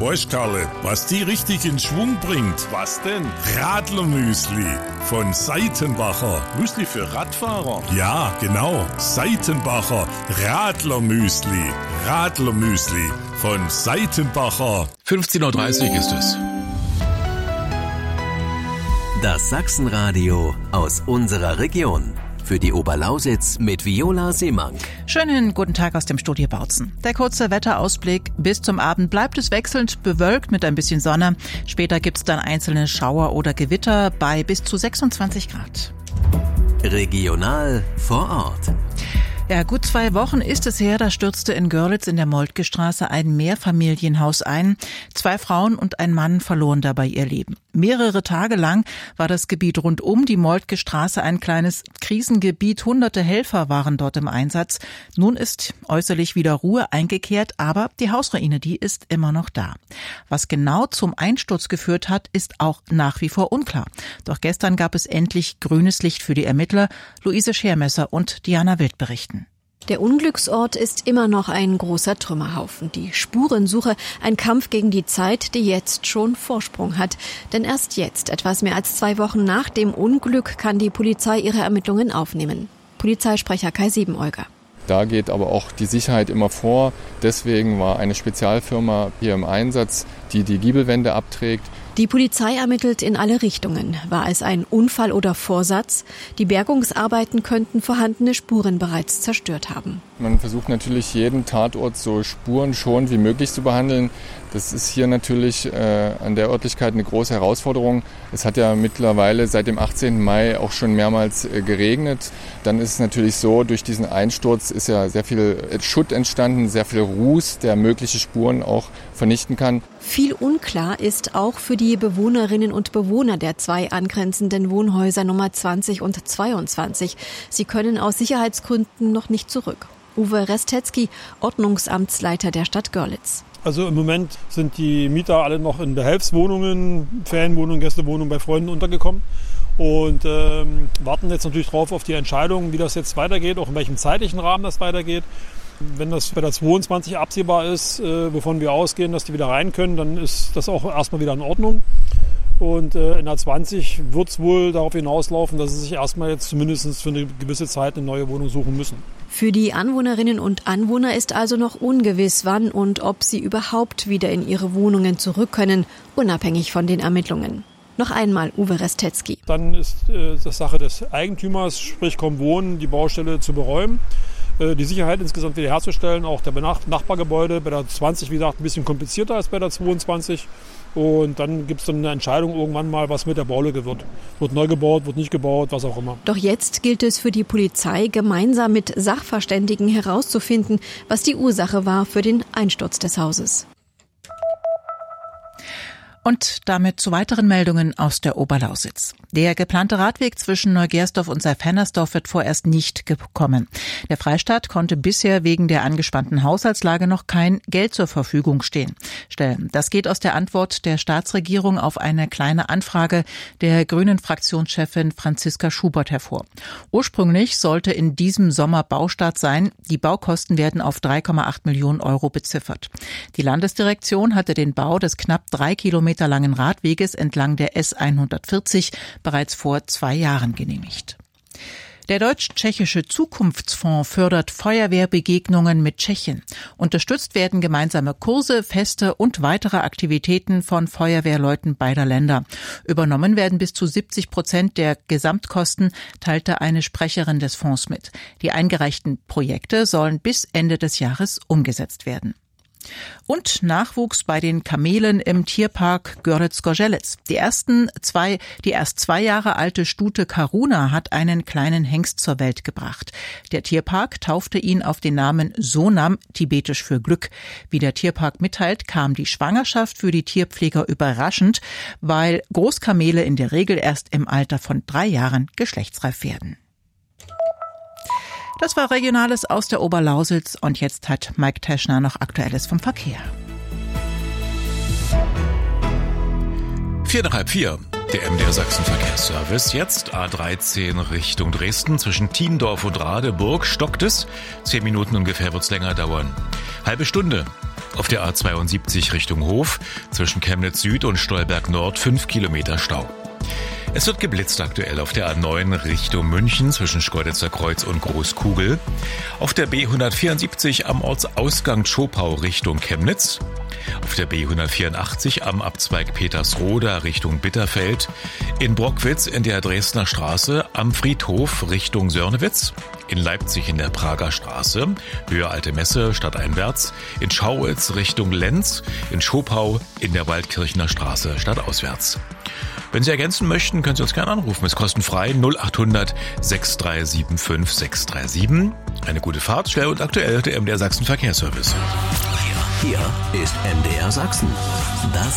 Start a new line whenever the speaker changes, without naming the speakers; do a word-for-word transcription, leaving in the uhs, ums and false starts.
Weißt, Karle, was die richtig in Schwung bringt?
Was denn?
Radlermüsli von Seitenbacher.
Müsli für Radfahrer?
Ja, genau. Seitenbacher Radlermüsli. Radlermüsli von Seitenbacher.
fünfzehn Uhr dreißig ist es.
Das Sachsenradio aus unserer Region. Für die Oberlausitz mit Viola Seemank.
Schönen guten Tag aus dem Studio Bautzen. Der kurze Wetterausblick. Bis zum Abend bleibt es wechselnd bewölkt mit ein bisschen Sonne. Später gibt's dann einzelne Schauer oder Gewitter bei bis zu sechsundzwanzig Grad.
Regional vor Ort.
Ja, gut zwei Wochen ist es her, da stürzte in Görlitz in der Moltke-Straße ein Mehrfamilienhaus ein. Zwei Frauen und ein Mann verloren dabei ihr Leben. Mehrere Tage lang war das Gebiet rund um die Moltke-Straße ein kleines Krisengebiet. Hunderte Helfer waren dort im Einsatz. Nun ist äußerlich wieder Ruhe eingekehrt, aber die Hausruine, die ist immer noch da. Was genau zum Einsturz geführt hat, ist auch nach wie vor unklar. Doch gestern gab es endlich grünes Licht für die Ermittler. Luise Schermesser und Diana Wild berichten.
Der Unglücksort ist immer noch ein großer Trümmerhaufen. Die Spurensuche, ein Kampf gegen die Zeit, die jetzt schon Vorsprung hat. Denn erst jetzt, etwas mehr als zwei Wochen nach dem Unglück, kann die Polizei ihre Ermittlungen aufnehmen. Polizeisprecher Kai Siebenolger.
Da geht aber auch die Sicherheit immer vor. Deswegen war eine Spezialfirma hier im Einsatz, die die Giebelwände abträgt.
Die Polizei ermittelt in alle Richtungen. War es ein Unfall oder Vorsatz? Die Bergungsarbeiten könnten vorhandene Spuren bereits zerstört haben.
Man versucht natürlich jeden Tatort so spurenschonend wie möglich zu behandeln. Das ist hier natürlich äh, an der Örtlichkeit eine große Herausforderung. Es hat ja mittlerweile seit dem achtzehnten Mai auch schon mehrmals äh, geregnet. Dann ist es natürlich so, durch diesen Einsturz ist ja sehr viel Schutt entstanden, sehr viel Ruß, der mögliche Spuren auch vernichten kann.
Viel unklar ist auch für die Bewohnerinnen und Bewohner der zwei angrenzenden Wohnhäuser Nummer zwanzig und zweiundzwanzig. Sie können aus Sicherheitsgründen noch nicht zurück. Uwe Restetzky, Ordnungsamtsleiter der Stadt Görlitz.
Also im Moment sind die Mieter alle noch in Behelfswohnungen, Ferienwohnungen, Gästewohnungen bei Freunden untergekommen und ähm, warten jetzt natürlich drauf auf die Entscheidung, wie das jetzt weitergeht, auch in welchem zeitlichen Rahmen das weitergeht. Wenn das bei der zweiundzwanzig absehbar ist, äh, wovon wir ausgehen, dass die wieder rein können, dann ist das auch erstmal wieder in Ordnung. Und äh, in der zwanzig wird es wohl darauf hinauslaufen, dass sie sich erstmal jetzt zumindest für eine gewisse Zeit eine neue Wohnung suchen müssen.
Für die Anwohnerinnen und Anwohner ist also noch ungewiss, wann und ob sie überhaupt wieder in ihre Wohnungen zurück können, unabhängig von den Ermittlungen. Noch einmal Uwe Restetzky.
Dann ist äh, das Sache des Eigentümers, sprich Kommunen, die Baustelle zu beräumen, äh, die Sicherheit insgesamt wiederherzustellen, auch der Benach- Nachbargebäude. Bei der zwanzig, wie gesagt, ein bisschen komplizierter als bei der zweiundzwanzig. Und dann gibt es dann eine Entscheidung irgendwann mal, was mit der Baulücke wird. Wird neu gebaut, wird nicht gebaut, was auch immer.
Doch jetzt gilt es für die Polizei, gemeinsam mit Sachverständigen herauszufinden, was die Ursache war für den Einsturz des Hauses.
Und damit zu weiteren Meldungen aus der Oberlausitz. Der geplante Radweg zwischen Neugersdorf und Seyf-Hennersdorf wird vorerst nicht gekommen. Der Freistaat konnte bisher wegen der angespannten Haushaltslage noch kein Geld zur Verfügung stehen. Das geht aus der Antwort der Staatsregierung auf eine kleine Anfrage der grünen Fraktionschefin Franziska Schubert hervor. Ursprünglich sollte in diesem Sommer Baustart sein. Die Baukosten werden auf drei Komma acht Millionen Euro beziffert. Die Landesdirektion hatte den Bau des knapp drei Kilometer langen Radweges entlang der S hundertvierzig bereits vor zwei Jahren genehmigt. Der deutsch-tschechische Zukunftsfonds fördert Feuerwehrbegegnungen mit Tschechien. Unterstützt werden gemeinsame Kurse, Feste und weitere Aktivitäten von Feuerwehrleuten beider Länder. Übernommen werden bis zu siebzig Prozent der Gesamtkosten, teilte eine Sprecherin des Fonds mit. Die eingereichten Projekte sollen bis Ende des Jahres umgesetzt werden. Und Nachwuchs bei den Kamelen im Tierpark Görlitz-Gorzelec. Die ersten zwei, die erst zwei Jahre alte Stute Karuna hat einen kleinen Hengst zur Welt gebracht. Der Tierpark taufte ihn auf den Namen Sonam, tibetisch für Glück. Wie der Tierpark mitteilt, kam die Schwangerschaft für die Tierpfleger überraschend, weil Großkamele in der Regel erst im Alter von drei Jahren geschlechtsreif werden. Das war Regionales aus der Oberlausitz und jetzt hat Mike Teschner noch Aktuelles vom Verkehr.
Vier nach halb vier. Der M D R Sachsen-Verkehrsservice. Jetzt A dreizehn Richtung Dresden. Zwischen Thiendorf und Radeburg stockt es. Zehn Minuten ungefähr wird's länger dauern. Halbe Stunde. Auf der A zweiundsiebzig Richtung Hof zwischen Chemnitz Süd und Stolberg Nord fünf Kilometer Stau. Es wird geblitzt aktuell auf der A neun Richtung München zwischen Schkeuditzer Kreuz und Großkugel. Auf der B hundertvierundsiebzig am Ortsausgang Zschopau Richtung Chemnitz. Auf der B hundertvierundachtzig am Abzweig Petersroda Richtung Bitterfeld. In Brockwitz in der Dresdner Straße am Friedhof Richtung Sörnewitz. In Leipzig in der Prager Straße, Höhe Alte Messe stadteinwärts. In Schauitz Richtung Lenz. In Zschopau in der Waldkirchner Straße stadtauswärts. Wenn Sie ergänzen möchten, können Sie uns gerne anrufen. Es kostenfrei null acht hundert sechs drei sieben fünf sechs drei sieben. Eine gute Fahrt, schnell und aktuell, der M D R Sachsen Verkehrsservice.
Hier ist M D R Sachsen. Das